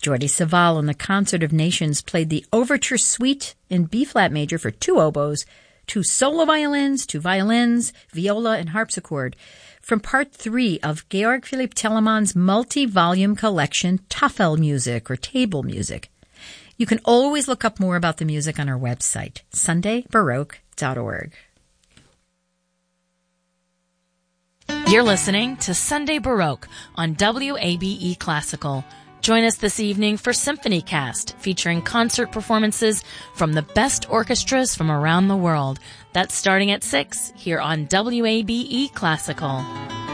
Jordi Savall and the Concert of Nations played the Overture Suite in B-flat major for 2 oboes, 2 solo violins, 2 violins, viola, and harpsichord from Part 3 of Georg Philipp Telemann's multi-volume collection Tafel Music, or Table Music. You can always look up more about the music on our website, sundaybaroque.org. You're listening to Sunday Baroque on WABE Classical. Join us this evening for Symphony Cast, featuring concert performances from the best orchestras from around the world. That's starting at 6 here on WABE Classical.